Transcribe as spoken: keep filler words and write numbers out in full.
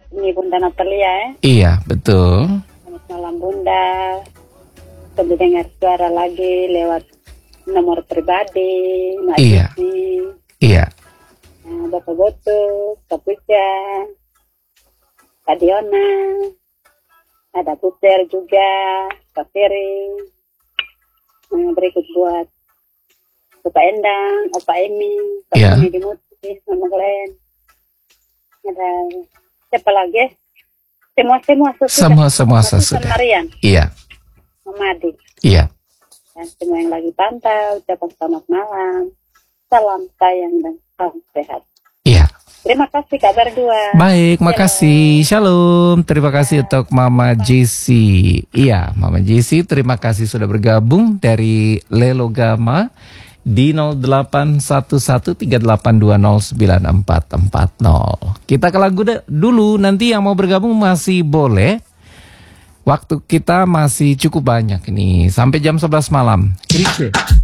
Ini Bunda Natalia ya. Iya, betul. Selamat malam Bunda. Sudah dengar suara lagi lewat nomor pribadi. Mak Iya. Cici, Iya. nah, Bapak Botu, Kak Puja, Kak Diona, ada Puter juga, Kak Ferry. Nah, berikut buat Bapak Endang, Opa Emi, Kak Iya. Emi Dimuti, Mama Glenn. Ada siapa lagi? Semua-semua sesudah. Semua semua Susan sesudah. Marian, Iya. Mama Adi. Iya. Dan semua yang lagi pantau, ucapan selamat malam. Salam sayang dan salam sehat. Iya. Terima kasih Kak berdua. Baik, makasih. Shalom. Terima kasih untuk Mama Jessy. Iya, Mama Jessy, terima kasih sudah bergabung dari Lelogama di nol delapan satu satu tiga delapan dua nol sembilan empat empat nol. Kita ke lagu dulu, nanti yang mau bergabung masih boleh. Waktu kita masih cukup banyak ini, sampai jam sebelas malam. Krik deh.